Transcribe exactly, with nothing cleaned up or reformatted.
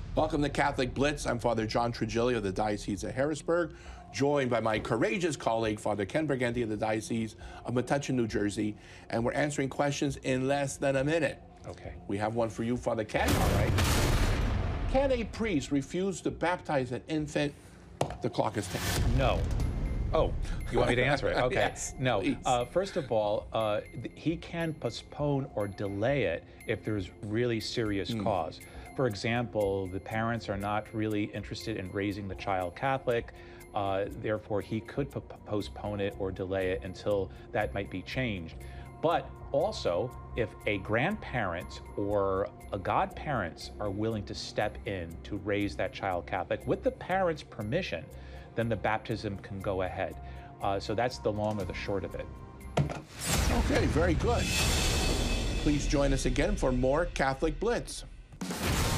Welcome to Catholic Blitz. I'm Father John Trigilio of the Diocese of Harrisburg, joined by my courageous colleague, Father Ken Briganti of the Diocese of Metuchen, New Jersey, and we're answering questions in less than a minute. Okay. We have one for you, Father Ken. All right. Can a priest refuse to baptize an infant? The clock is ticking. No. Oh, you want me to answer it? Okay. Yes, no. please. Uh, first of all, uh, he can postpone or delay it if there's really serious mm. cause. For example, the parents are not really interested in raising the child Catholic, uh, therefore he could p- postpone it or delay it until that might be changed. But also, if a grandparent or a godparents are willing to step in to raise that child Catholic with the parents' permission, then the baptism can go ahead. Uh, so that's the long or the short of it. Okay, very good. Please join us again for more Catholic Blitz.